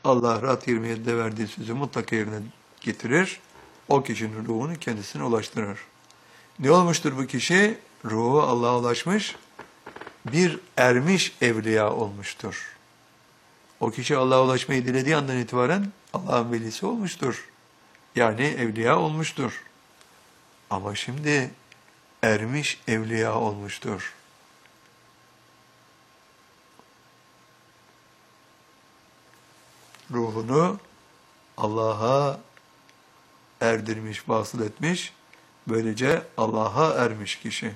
Allah Ra'd 27'de verdiği sözü mutlaka yerine getirir. O kişinin ruhunu kendisine ulaştırır. Ne olmuştur bu kişi? Ruhu Allah'a ulaşmış, bir ermiş evliya olmuştur. O kişi Allah'a ulaşmayı dilediği andan itibaren Allah'ın velisi olmuştur. Yani evliya olmuştur. Ama şimdi ermiş evliya olmuştur. Ruhunu Allah'a erdirmiş, vasıl etmiş, böylece Allah'a ermiş kişi.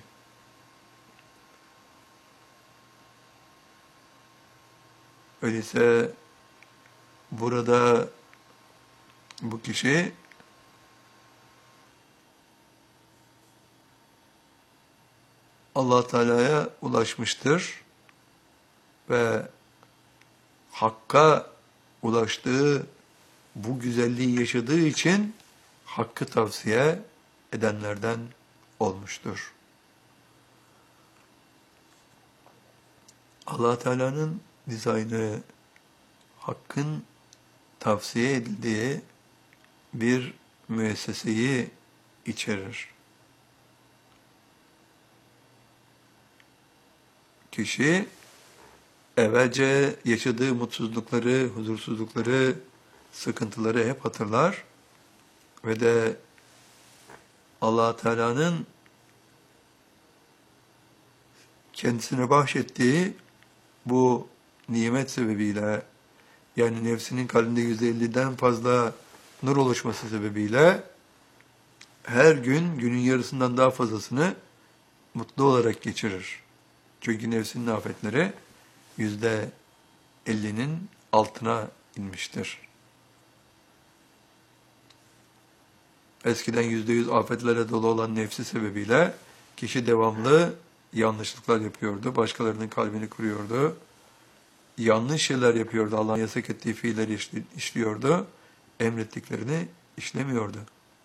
Öyleyse burada bu kişi Allah Teala'ya ulaşmıştır ve Hakk'a ulaştığı bu güzelliği yaşadığı için Hakk'ı tavsiye edenlerden olmuştur. Allah Teala'nın dizaynı Hakk'ın tavsiye edildiği bir müesseseyi içerir. Kişi evvelce yaşadığı mutsuzlukları, huzursuzlukları, sıkıntıları hep hatırlar ve de Allah Teala'nın kendisine bahşettiği bu nimet sebebiyle, yani nefsinin kalbinde %50'den fazla nur oluşması sebebiyle her gün günün yarısından daha fazlasını mutlu olarak geçirir. Çünkü nefsinin afetleri %50'nin altına inmiştir. Eskiden %100 afetlere dolu olan nefsi sebebiyle kişi devamlı yanlışlıklar yapıyordu. Başkalarının kalbini kırıyordu. Yanlış şeyler yapıyordu. Allah'ın yasak ettiği fiilleri işliyordu. Emrettiklerini işlemiyordu.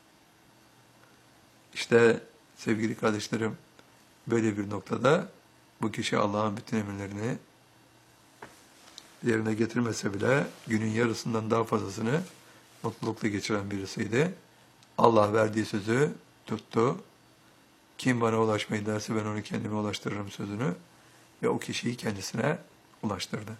İşte sevgili kardeşlerim, böyle bir noktada bu kişi Allah'ın bütün emirlerini yerine getirmese bile günün yarısından daha fazlasını mutlulukla geçiren birisiydi. Allah verdiği sözü tuttu. Kim bana ulaşmayı derse ben onu kendime ulaştırırım sözünü ve o kişiyi kendisine ulaştırdı.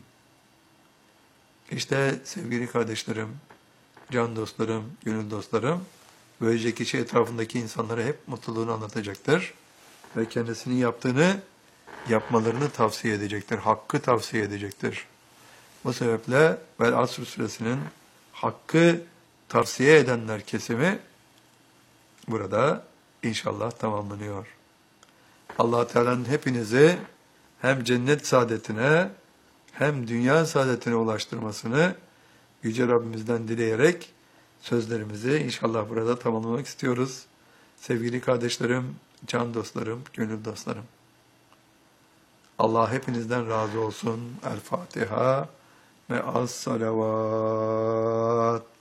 İşte sevgili kardeşlerim, can dostlarım, gönül dostlarım, böylece kişi etrafındaki insanlara hep mutluluğunu anlatacaktır ve kendisinin yaptığını yapmalarını tavsiye edecektir, hakkı tavsiye edecektir. Bu sebeple Vel Asr suresinin hakkı tavsiye edenler kesimi burada inşallah tamamlanıyor. Allah Teala'nın hepinizi hem cennet saadetine hem dünya saadetine ulaştırmasını Yüce Rabbimizden dileyerek sözlerimizi inşallah burada tamamlamak istiyoruz. Sevgili kardeşlerim, can dostlarım, gönül dostlarım. Allah hepinizden razı olsun. El Fatiha ve as-salavat.